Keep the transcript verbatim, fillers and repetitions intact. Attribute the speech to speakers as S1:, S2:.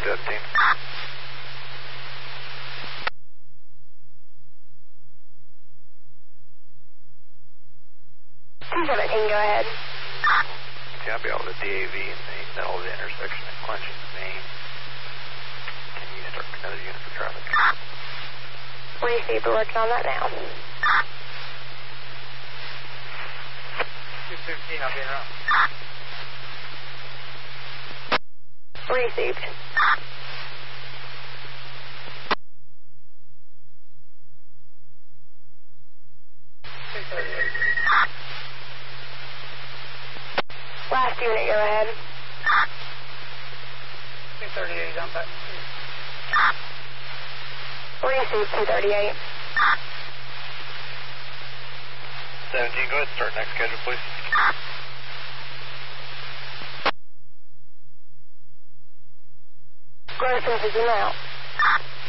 S1: seventeen.
S2: two seventeen, go ahead.
S1: Okay, I'll be out with the D A V in the middle of the intersection at Clinton, Maine. Can you start another unit for traffic?
S2: Received, we're working on that now.
S3: two fifteen, I'll be around.
S2: Received.
S3: two thirty-eight.
S2: Last unit, go ahead.
S3: two thirty-eight, I'm back.
S2: Received, two thirty-eight.
S1: seventeen, go ahead and start next schedule, please.
S2: Gross is out.